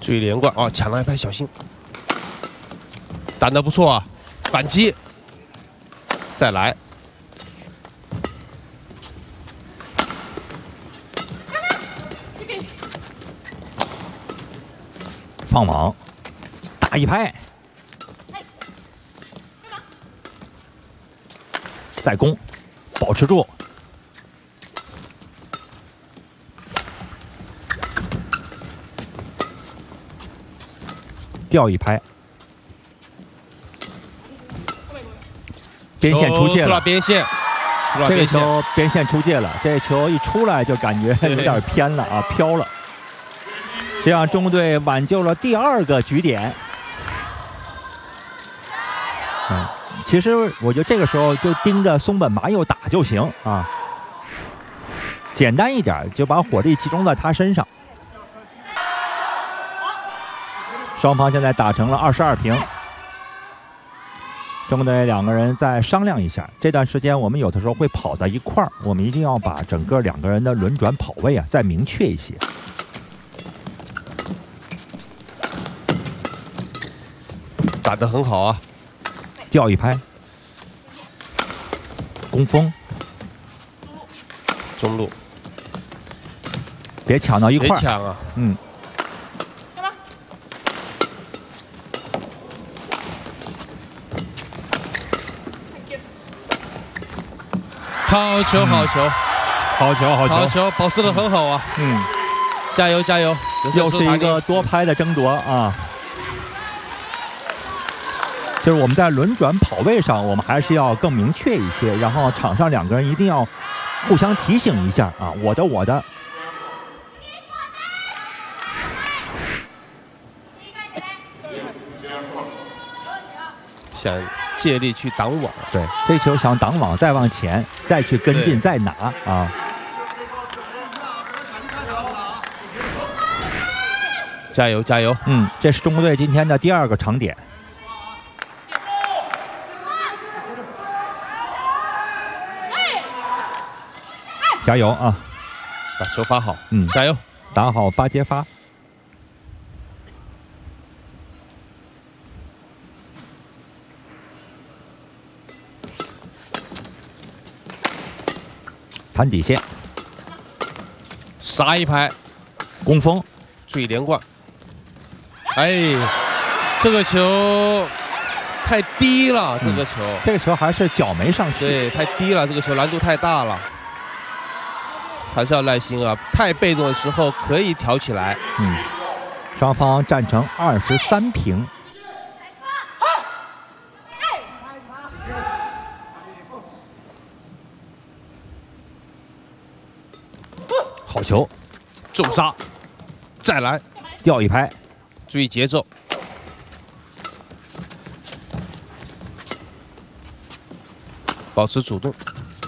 注意连贯啊！抢了一拍，小心，打得不错啊！反击，再来， 放网，打一拍，再攻，保持住。 掉一拍，边线出界了， 边线， 这个球边线出界了，这球一出来就感觉有点偏了啊，飘了。这样中队挽救了第2个局点。其实我觉得这个时候就盯着松本麻佑打就行啊，简单一点，就把火力集中在他身上。 双方现在打成了22平，中队2个人再商量一下。这段时间我们有的时候会跑在一块儿，我们一定要把整个2个人的轮转跑位啊再明确一些。 打得很好啊， 掉一拍，攻锋， 中路， 别抢到一块儿， 别抢啊，好球，好球， 好球，好球， 好球，保持得很好啊！加油，加油！ 又是一个多拍的争夺啊！就是我们在轮转跑位上，我们还是要更明确一些，然后场上2个人一定要互相提醒一下啊，我的。 想借力去挡网， 对，这球想挡网再往前，再去跟进再拿啊！ 加油加油！ 这是中国队今天的第2个长点。加油啊！ 把球发好，加油， 打好发接发。 弹底线， 杀一拍， 攻锋， 注意连贯。哎，这个球太低了， 这个球还是脚没上去， 对，太低了，这个球难度太大了，还是要耐心啊。太被动的时候可以挑起来。 双方战成23平。 好球， 重杀，再来， 掉一拍， 注意节奏，保持主动。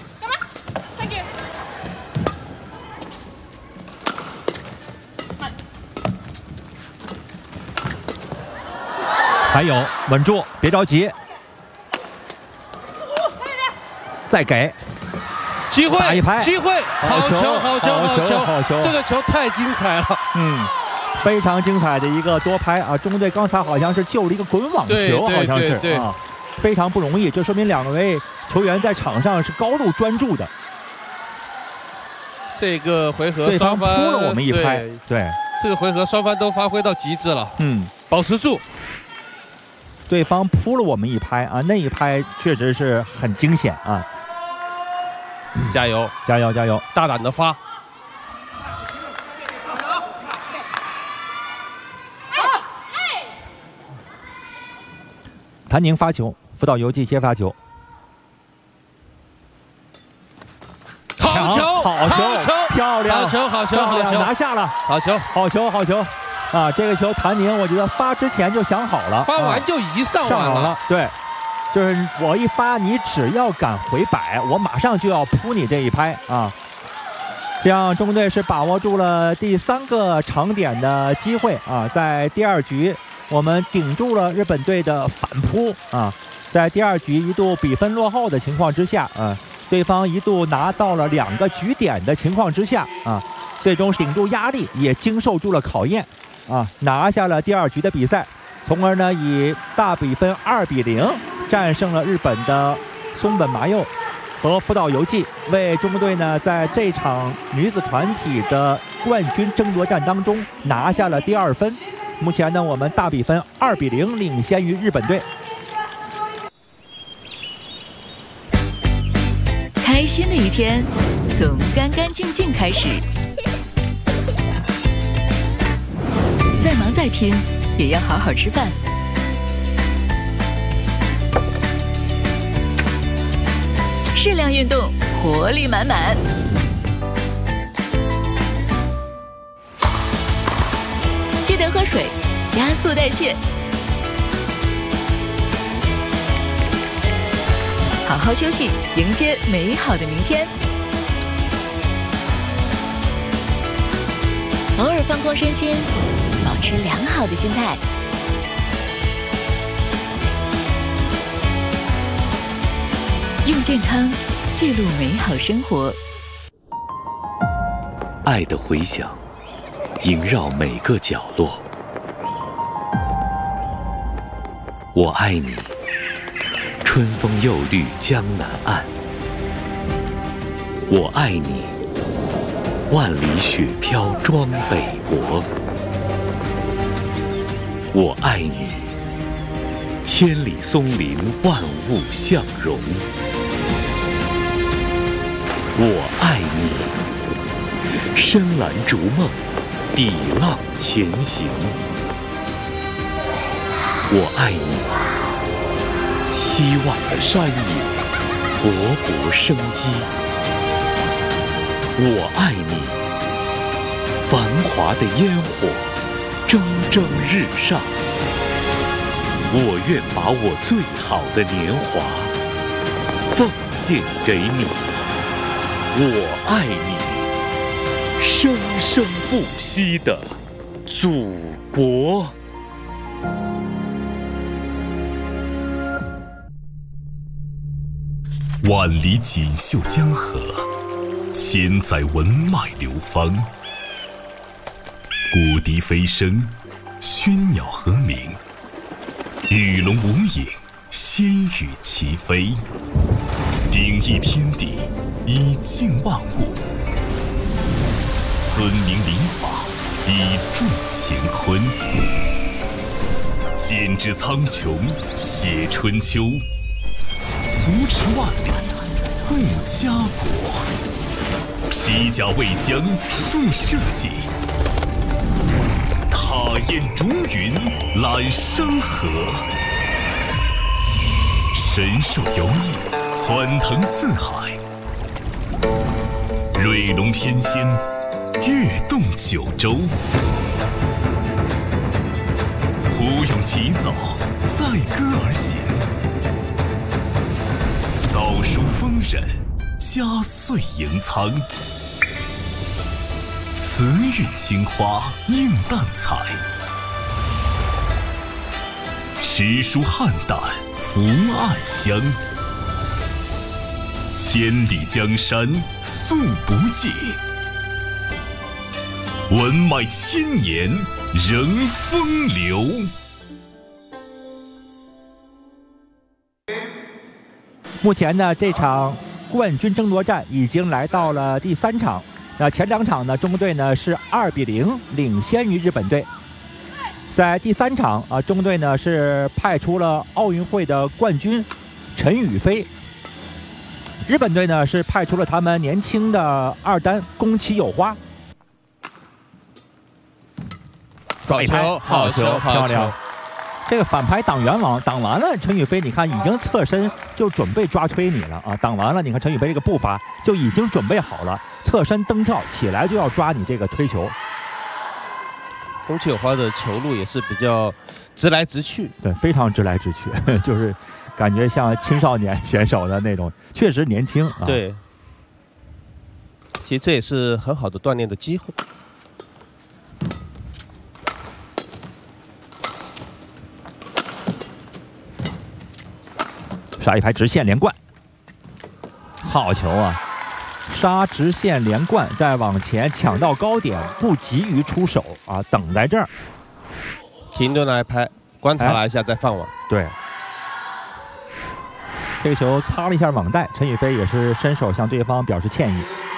还有，稳住，别着急，再给。 机会， 打一拍， 机会，好球，好球，好球， 好球！ 这个球太精彩了， 非常精彩的一个多拍啊！中队刚才好像是救了一个滚网球，好像是啊，非常不容易，这说明2位球员在场上是高度专注的。 这个回合对方扑了我们一拍，对， 这个回合双方都发挥到极致了，保持住。 对方扑了我们一拍啊，那一拍确实是很惊险啊！ 加油！ 加油！加油！ 大胆的发！ 谭宁发球，福岛由纪接发球。 好球！ 好球！漂亮！ 好球！好球！好球！ 拿下了！ 好球！ 好球！好球！啊，这个球谭宁，我觉得发之前就想好了， 发完就已经上网了。 对。 就是我一发，你只要敢回摆，我马上就要扑你这一拍啊！这样中队是把握住了第3个长点的机会啊！在第2局，我们顶住了日本队的反扑啊！在第2局一度比分落后的情况之下啊，对方一度拿到了2个局点的情况之下啊，最终顶住压力，也经受住了考验。 啊，拿下了第2局的比赛，从而呢以大比分2-0战胜了日本的松本麻佑和福岛由纪，为中国队呢在这场女子团体的冠军争夺战当中拿下了第2分。目前呢，我们大比分2-0领先于日本队。 开心的一天从干干净净开始，再忙再拼也要好好吃饭。适量运动，活力满满。记得喝水，加速代谢。好好休息，迎接美好的明天。偶尔放空身心，保持良好的心态。用健康记录美好生活。 爱的回响萦绕每个角落。我爱你，春风又绿江南岸。我爱你，万里雪飘装北国。我爱你，千里松林万物相融。我爱你，深蓝逐梦，抵浪前行。我爱你，希望的山野，勃勃生机。我爱你，繁华的烟火，蒸蒸日上。我愿把我最好的年华奉献给你。我爱你，生生不息的祖国。 万里锦绣江河，千载文脉流芳。古笛飞声，喧鸟和鸣，鱼龙无影，仙羽齐飞。鼎益天地，以静万物；尊明临法，以助乾坤。剪纸苍穹，写春秋。扶持万里，护家国。披甲为将，树社稷。踏烟逐云，揽山河。神兽游弋，欢腾四海。瑞龙翩跹，跃动九州。胡勇起早，载歌而行。道书丰稔，佳岁迎苍。慈韵青花映淡彩，诗书汉胆福暗香。千里江山素不尽，文脉千年仍风流。 目前呢，这场冠军争夺战已经来到了第3场。那前2场呢，中国队呢是2-0领先于日本队。在第3场啊，中国队呢是派出了奥运会的冠军陈雨菲，日本队呢是派出了他们年轻的2单宫崎有花。 好球，好球， 漂亮！这个反拍挡圆网挡完了，陈雨菲你看已经侧身就准备抓推你了啊！挡完了，你看陈雨菲这个步伐就已经准备好了，侧身蹬跳起来就要抓你这个推球。 宫崎有花的球路也是比较直来直去， 对，非常直来直去，就是感觉像青少年选手的那种，确实年轻啊。 对，其实这也是很好的锻炼的机会。 杀一排直线连贯，好球啊！ 杀直线连贯，再往前抢到高点，不急于出手啊，等在这儿， 停顿来拍，观察了一下再放网。 对。这个球擦了一下网带，陈雨菲也是伸手向对方表示歉意。